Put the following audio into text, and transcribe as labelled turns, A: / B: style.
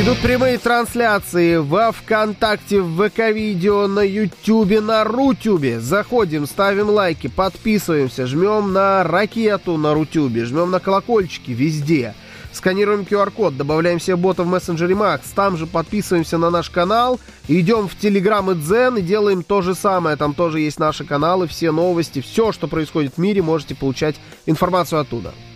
A: Идут прямые трансляции во ВКонтакте, в ВК-видео, на Ютубе, на Рутюбе. Заходим, ставим лайки, подписываемся, жмем на ракету на Рутюбе, жмем на колокольчики везде. Сканируем QR-код, добавляем себе бота в мессенджере Макс, там же подписываемся на наш канал, идем в Телеграм и Дзен и делаем то же самое. Там тоже есть наши каналы, все новости, все, что происходит в мире, можете получать информацию оттуда.